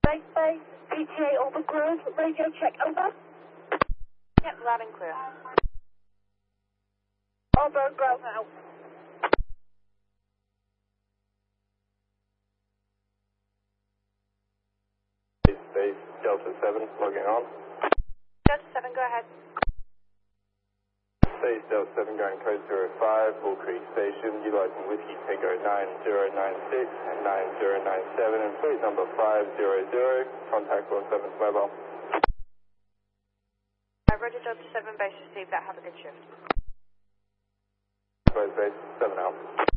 Base Bay, PTA Orbit Grove, radio check, over. Yep, loud and clear. Orbit Grove out. Base Delta 7, logging on. Delta 7, go ahead. Base Delta 7 going code 05, Bull Creek Station, utilizing Whiskey Tango 9096 and 9097 and fleet number 500, contact 17 mobile. Roger, Delta 7, base received that, have a good shift. Base 7 out.